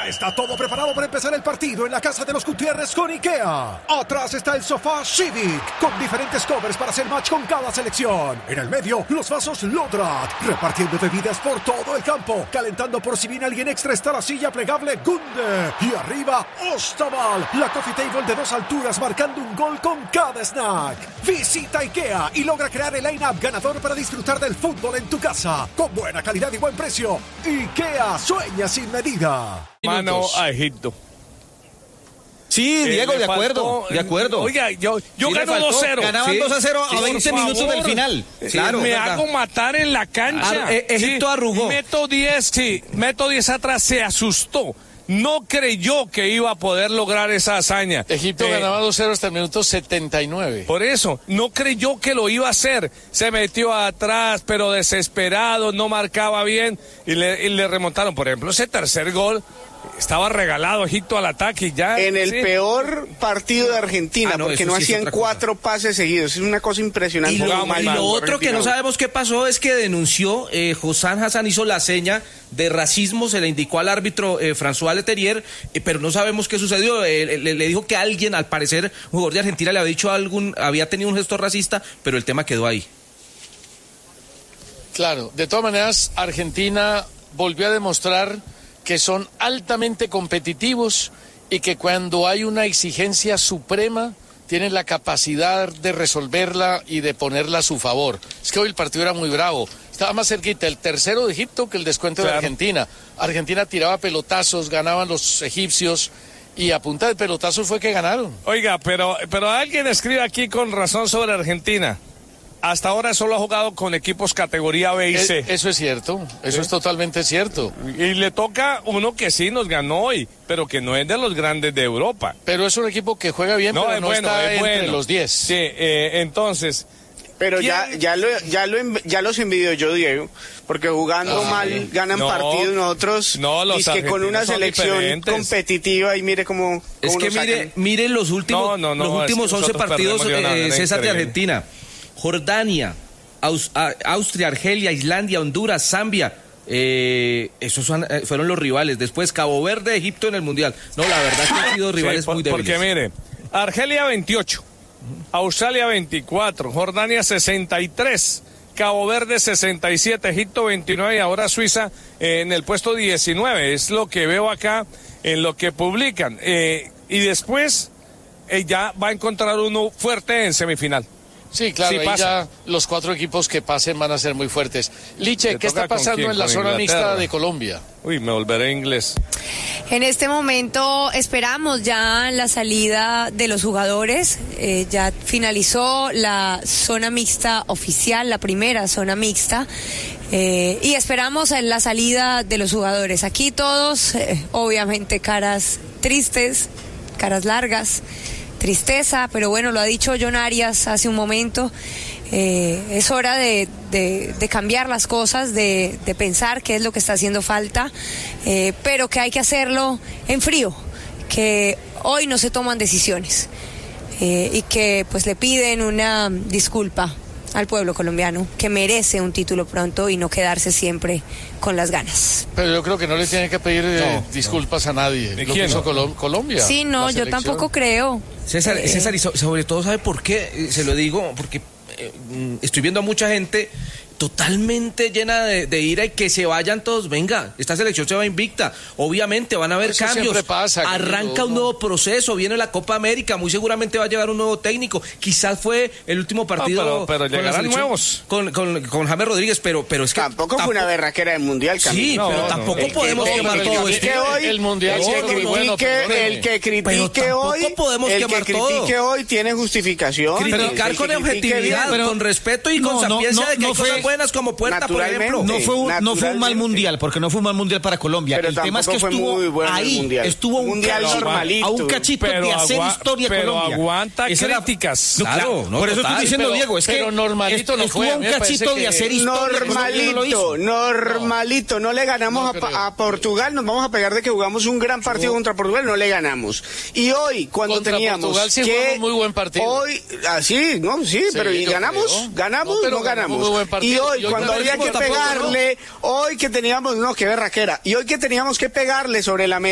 Ya está todo preparado para empezar el partido en la casa de los Gutiérrez con IKEA. Atrás está el sofá Civic, con diferentes covers para hacer match con cada selección. En el medio, los vasos Lodrat, repartiendo bebidas por todo el campo. Calentando por si viene alguien extra está la silla plegable Gunde. Y arriba, Ostaval, la coffee table de 2 alturas marcando un gol con cada snack. Visita IKEA y logra crear el line-up ganador para disfrutar del fútbol en tu casa. Con buena calidad y buen precio. IKEA, sueña sin medida. Mano a Egipto. Sí, Diego, de acuerdo. Oiga, yo Sí, gano 2-0. Ganaban 2-0 a 20 minutos del final. Claro, me hago matar en la cancha. Egipto arrugó. Meto 10 atrás, se asustó. No creyó que iba a poder lograr esa hazaña. Egipto ganaba 2-0 hasta el minuto 79. Por eso, no creyó que lo iba a hacer. Se metió atrás, pero desesperado, no marcaba bien y le remontaron. Por ejemplo, ese tercer gol estaba regalado Egipto al ataque y ya. En el peor partido de Argentina, porque no hacían 4 pases seguidos. Es una cosa impresionante. Y lo otro que no sabemos qué pasó es que denunció, Hossam Hassan hizo la seña de racismo, se le indicó al árbitro François Leterrier, pero no sabemos qué sucedió. Le dijo que alguien, al parecer, un jugador de Argentina le había dicho había tenido un gesto racista, pero el tema quedó ahí. Claro, de todas maneras, Argentina volvió a demostrar que son altamente competitivos y que cuando hay una exigencia suprema tienen la capacidad de resolverla y de ponerla a su favor. Es que hoy el partido era muy bravo. Estaba más cerquita el tercero de Egipto que el descuento de Argentina. Argentina tiraba pelotazos, ganaban los egipcios y a punta de pelotazos fue que ganaron. Oiga, pero alguien escribe aquí con razón sobre Argentina. Hasta ahora solo ha jugado con equipos categoría B y C. Eso es cierto, eso es totalmente cierto. Y le toca uno que sí nos ganó hoy, pero que no es de los grandes de Europa. Pero es un equipo que juega bien, pero no está entre los 10. Sí, entonces... Pero ya los envidio yo, Diego, porque jugando mal ganan partidos nosotros. No, los que con una selección competitiva y mire cómo es que mire los últimos los últimos 11 partidos, César, de Argentina. Jordania, Austria, Argelia, Islandia, Honduras, Zambia. Esos fueron los rivales. Después Cabo Verde, Egipto en el Mundial. No, la verdad que han sido rivales muy débiles. Porque mire, Argelia 28, Australia 24, Jordania 63, Cabo Verde 67, Egipto 29 y ahora Suiza en el puesto 19. Es lo que veo acá en lo que publican. Y después ya va a encontrar uno fuerte en semifinal. Sí, claro, ahí ya los 4 equipos que pasen van a ser muy fuertes. Liche, ¿qué está pasando en la zona mixta de Colombia? Uy, me volveré inglés. En este momento esperamos ya la salida de los jugadores. Ya finalizó la zona mixta oficial, la primera zona mixta. Y esperamos la salida de los jugadores. Aquí todos, obviamente, caras tristes, caras largas. Tristeza, pero bueno, lo ha dicho John Arias hace un momento, es hora de cambiar las cosas, de pensar qué es lo que está haciendo falta, pero que hay que hacerlo en frío, que hoy no se toman decisiones y que pues le piden una disculpa al pueblo colombiano, que merece un título pronto y no quedarse siempre con las ganas. Pero yo creo que no le tienen que pedir disculpas a nadie. Lo que hizo Colombia. Sí, no, yo tampoco creo. César, y sobre todo, ¿sabe por qué? Se lo digo, porque estoy viendo a mucha gente totalmente llena de ira y que se vayan todos. Venga, esta selección se va invicta. Obviamente van a haber cambios. Arranca un nuevo proceso, viene la Copa América, muy seguramente va a llegar un nuevo técnico. Quizás fue el último partido. Pero llegarán nuevos. Con James Rodríguez, pero es que. Tampoco fue una berraquera del Mundial, Camilo. Sí, pero tampoco podemos quemar todo esto. El Mundial el que critique hoy tiene justificación. Criticar con objetividad, con respeto y con sapiencia de que hay cosas buenas como Puerta, por ejemplo. No fue un mal mundial, porque no fue un mal mundial para Colombia. Pero el tema es que estuvo ahí, estuvo un cachito de hacer historia Colombia. Pero aguanta críticas. Claro, por eso estoy diciendo, Diego, es que normalito no fue. Estuvo un cachito de hacer historia. Normalito. No le ganamos a Portugal, nos vamos a pegar de que jugamos un gran partido contra Portugal, no le ganamos. Y hoy, cuando contra teníamos Portugal sí jugamos muy buen partido. Hoy, pero ¿y ganamos? ¿Ganamos? No ganamos. Y hoy, cuando había que pegarle, hoy que teníamos, qué berraquera, y hoy que teníamos que pegarle sobre la mesa,